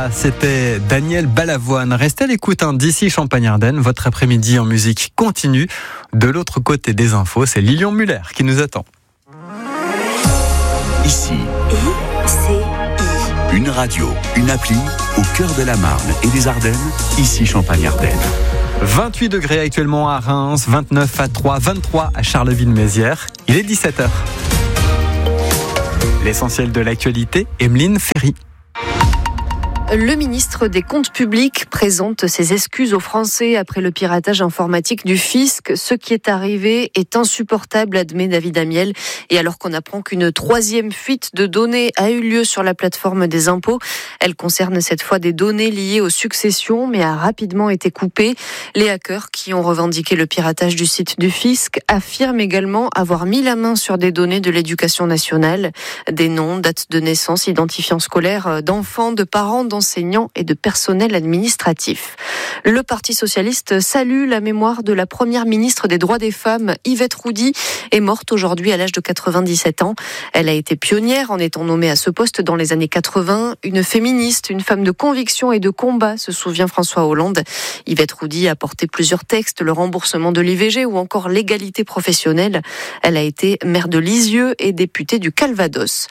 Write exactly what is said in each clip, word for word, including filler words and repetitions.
ça, c'était Daniel Balavoine. Restez à l'écoute hein, d'ici Champagne-Ardenne. Votre après-midi en musique continue. De l'autre côté des infos, c'est Lilian Muller qui nous attend. Ici, I C I. Une radio, une appli, au cœur de la Marne et des Ardennes. Ici Champagne-Ardenne. vingt-huit degrés actuellement à Reims, vingt-neuf à Troyes, vingt-trois à Charleville-Mézières. Il est dix-sept heures. L'essentiel de l'actualité, Emeline Ferry. Le ministre des Comptes publics présente ses excuses aux Français après le piratage informatique du fisc. Ce qui est arrivé est insupportable, admet David Amiel. Et alors qu'on apprend qu'une troisième fuite de données a eu lieu sur la plateforme des impôts, elle concerne cette fois des données liées aux successions, mais a rapidement été coupée. Les hackers qui ont revendiqué le piratage du site du fisc affirment également avoir mis la main sur des données de l'éducation nationale, des noms, dates de naissance, identifiants scolaires d'enfants, de parents, d'enseignants et de personnel administratif. Le Parti socialiste salue la mémoire de la première ministre des droits des femmes, Yvette Roudy, est morte aujourd'hui à l'âge de quatre-vingt-dix-sept ans. Elle a été pionnière en étant nommée à ce poste dans les années quatre-vingts. Une féministe, une femme de conviction et de combat, se souvient François Hollande. Yvette Roudy a porté plusieurs textes, le remboursement de l'I V G ou encore l'égalité professionnelle. Elle a été maire de Lisieux et députée du Calvados.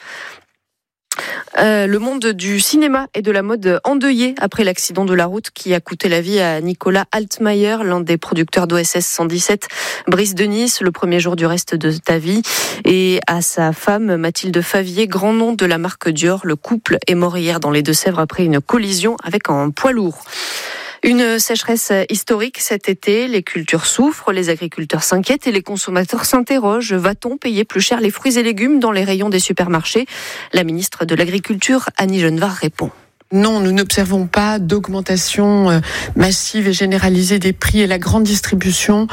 Euh, le monde du cinéma et de la mode endeuillé après l'accident de la route qui a coûté la vie à Nicolas Altmaier, l'un des producteurs d'O S S cent dix-sept, Brice de Nice, le premier jour du reste de ta vie, et à sa femme Mathilde Favier, grand nom de la marque Dior. Le couple est mort hier dans les Deux-Sèvres après une collision avec un poids lourd. Une sécheresse historique cet été, les cultures souffrent, les agriculteurs s'inquiètent et les consommateurs s'interrogent. Va-t-on payer plus cher les fruits et légumes dans les rayons des supermarchés ? La ministre de l'Agriculture, Annie Genevard, répond. Non, nous n'observons pas d'augmentation massive et généralisée des prix, et la grande distribution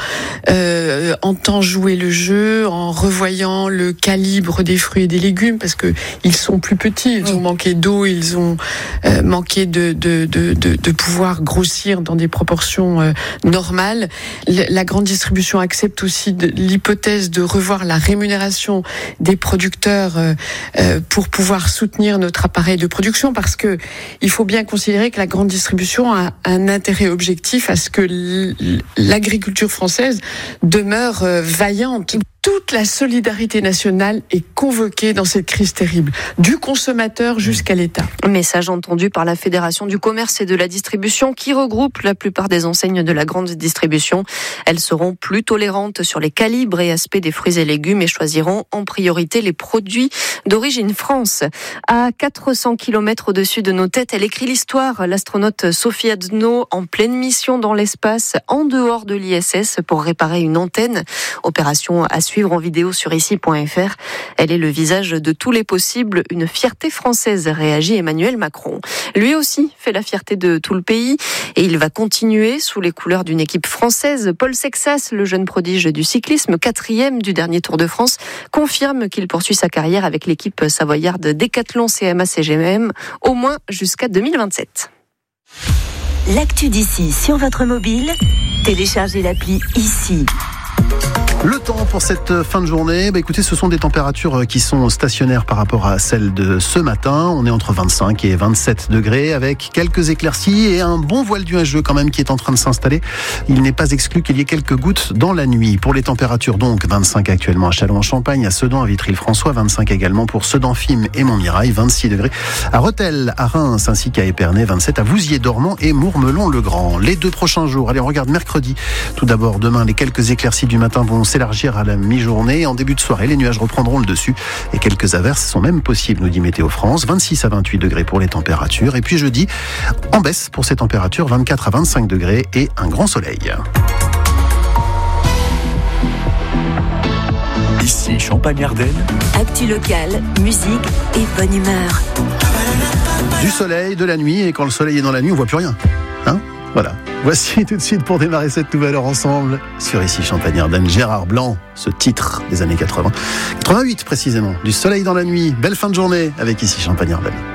euh, entend jouer le jeu en revoyant le calibre des fruits et des légumes, parce que ils sont plus petits, ils ont manqué d'eau, ils ont euh, manqué de, de, de, de, de pouvoir grossir dans des proportions euh, normales. La grande distribution accepte aussi de, l'hypothèse de revoir la rémunération des producteurs euh, euh, pour pouvoir soutenir notre appareil de production, parce que il faut bien considérer que la grande distribution a un intérêt objectif à ce que l'agriculture française demeure vaillante. Toute la solidarité nationale est convoquée dans cette crise terrible, du consommateur jusqu'à l'État. Message entendu par la Fédération du commerce et de la distribution qui regroupe la plupart des enseignes de la grande distribution. Elles seront plus tolérantes sur les calibres et aspects des fruits et légumes et choisiront en priorité les produits d'origine France. À quatre cents kilomètres au-dessus de nos têtes, elle écrit l'histoire. L'astronaute Sophie Adno, en pleine mission dans l'espace, en dehors de l'I S S, pour réparer une antenne. Opération à suivre en vidéo sur ici point f r. Elle est le visage de tous les possibles, une fierté française, réagit Emmanuel Macron. Lui aussi fait la fierté de tout le pays et il va continuer sous les couleurs d'une équipe française. Paul Sexas, le jeune prodige du cyclisme, quatrième du dernier Tour de France, confirme qu'il poursuit sa carrière avec l'équipe savoyarde Décathlon C M A C G M, au moins jusqu'à deux mille vingt-sept. L'actu d'ici sur votre mobile, téléchargez l'appli Ici. Le temps pour cette fin de journée, bah écoutez, ce sont des températures qui sont stationnaires par rapport à celles de ce matin. On est entre vingt-cinq et vingt-sept degrés avec quelques éclaircies et un bon voile nuageux quand même qui est en train de s'installer. Il n'est pas exclu qu'il y ait quelques gouttes dans la nuit. Pour les températures donc, vingt-cinq actuellement à Châlons-en-Champagne, à Sedan, à Vitry-le-François, vingt-cinq également pour Sedan-Fim et Montmirail, vingt-six degrés à Rethel, à Reims ainsi qu'à Épernay, vingt-sept à Vouziers-Dormant et Mourmelon-le-Grand. Les deux prochains jours, allez on regarde mercredi. Tout d'abord, demain, les quelques éclaircies du matin vont s'élargir à la mi-journée. En début de soirée, les nuages reprendront le dessus et quelques averses sont même possibles, nous dit Météo France. vingt-six à vingt-huit degrés pour les températures. Et puis jeudi, en baisse pour ces températures, vingt-quatre à vingt-cinq degrés et un grand soleil. Ici Champagne-Ardenne. Actu locale, musique et bonne humeur. Du soleil, de la nuit, et quand le soleil est dans la nuit, on voit plus rien. Hein ? Voilà. Voici tout de suite pour démarrer cette nouvelle heure ensemble sur Ici Champagne-Ardenne, Gérard Blanc, ce titre des années quatre-vingts. quatre-vingt-huit précisément, du soleil dans la nuit. Belle fin de journée avec Ici Champagne-Ardenne.